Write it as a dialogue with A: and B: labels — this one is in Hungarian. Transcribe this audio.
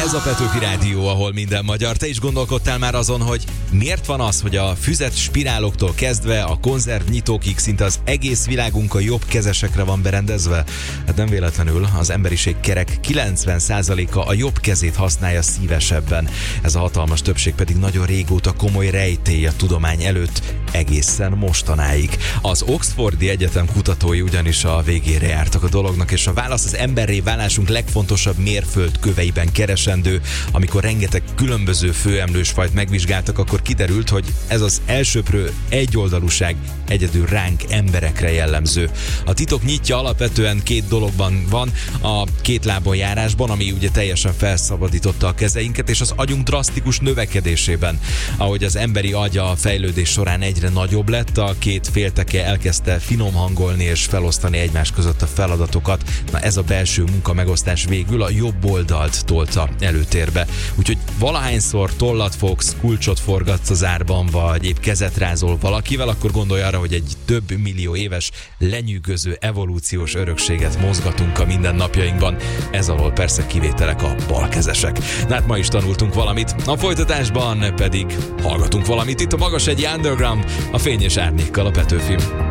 A: Ez a Petőfi Rádió, ahol minden magyar. Te is gondolkodtál már azon, hogy miért van az, hogy a füzet spiráloktól kezdve a konzervnyitókig szinte az egész világunk a jobb kezesekre van berendezve? Hát nem véletlenül, az emberiség kerek 90%-a a jobb kezét használja szívesebben. Ez a hatalmas többség pedig nagyon régóta komoly rejtély a tudomány előtt, egészen mostanáig. Az Oxfordi Egyetem kutatói ugyanis a végére jártak a dolognak, és a válasz az emberré válásunk legfontosabb mérföldköveiben keresendő. Amikor rengeteg különböző főemlősfajt megvizsgáltak, akkor kiderült, hogy ez az elsöprő egyoldalúság egyedül ránk emberekre jellemző. A titok nyitja alapvetően két dologban van, a két lábon járásban, ami ugye teljesen felszabadította a kezeinket, és az agyunk drasztikus növekedésében. Ahogy az emberi agya a fejlődés során egyre nagyobb lett, a két félteke elkezdte finom hangolni és felosztani egymás között a feladatokat. Na ez a belső munkamegosztás végül a jobb oldalt tolta előtérbe. Úgyhogy valahányszor tollat fogsz, kulcsot forgatsz az árban, vagy épp kezet rázol valakivel, akkor gondolj arra, hogy egy több millió éves lenyűgöző evolúciós örökséget mozgatunk a mindennapjainkban. Ez alól persze kivételek a balkezesek. Na hát ma is tanultunk valamit, a folytatásban pedig hallgatunk valamit. Itt a Magas egy Underground, a Fény és Árnyékkal a Petőfi.